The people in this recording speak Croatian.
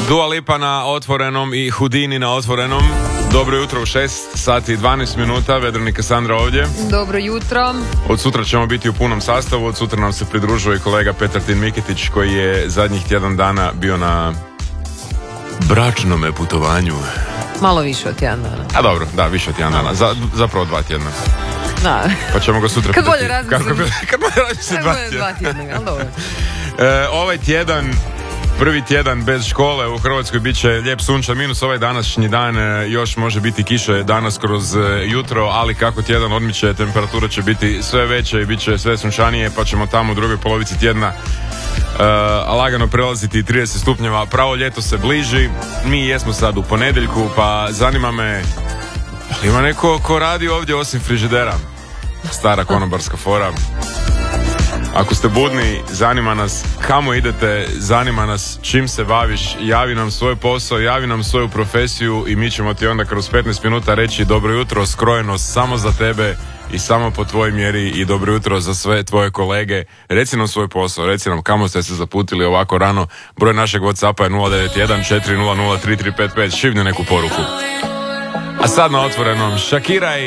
Dua Lipa na Otvorenom i Houdini na Otvorenom. Dobro jutro u 6 sati i 12 minuta. Vedran i Kassandra ovdje. Dobro jutro. Od sutra ćemo biti u punom sastavu. Od sutra nam se pridružuje i kolega Petar Tin-Miketić koji je zadnjih tjedan dana bio na bračnome putovanju. Malo više od tjedan dana. A dobro, da, više od tjedan dana. Zapravo 2 tjedna. Da. Pa ćemo ga sutra Kad pitati. bolje razmislim. Kad bolje razmislim 2 tjedna. Ali dobro. Ovaj tjedan, prvi tjedan bez škole u Hrvatskoj bit će lijep sunčan, minus ovaj današnji dan, još može biti kiše danas kroz jutro, ali kako tjedan odmiče, temperatura će biti sve veća i bit će sve sunčanije, pa ćemo tamo u drugoj polovici tjedna lagano prelaziti 30 stupnjeva. Pravo ljeto se bliži, mi jesmo sad u ponedjeljku, pa zanima me, ali ima neko ko radi ovdje osim frižidera? Stara konobarska fora. Ako ste budni, zanima nas kamo idete, zanima nas čim se baviš, javi nam svoj posao, javi nam svoju profesiju i mi ćemo ti onda kroz 15 minuta reći dobro jutro, skrojeno samo za tebe i samo po tvojoj mjeri i dobro jutro za sve tvoje kolege. Reci nam svoj posao, reci nam kamo ste se zaputili ovako rano. Broj našeg WhatsAppa je 091 400 3355, šivni neku poruku. A sad na Otvorenom Shakira i